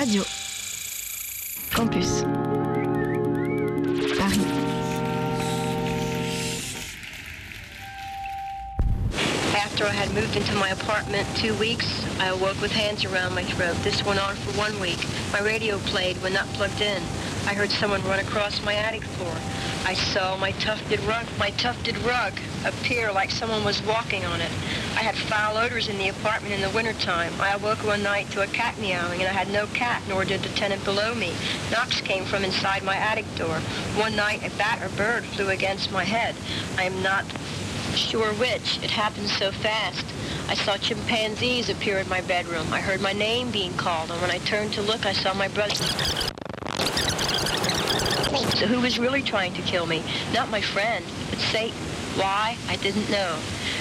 Radio Campus Paris. After I had moved into my apartment 2 weeks, I awoke with hands around my throat. This went on for 1 week. My radio played when not plugged in. I heard someone run across my attic floor. I saw my tufted rug appear like someone was walking on it. I had foul odors in the apartment in the wintertime. I awoke one night to a cat meowing, and I had no cat, nor did the tenant below me. Knocks came from inside my attic door. One night, a bat or bird flew against my head. I am not sure which. It happened so fast. I saw chimpanzees appear in my bedroom. I heard my name being called, and when I turned to look, I saw my brother. So who was really trying to kill me? Not my friend, but Satan. Why? I didn't know.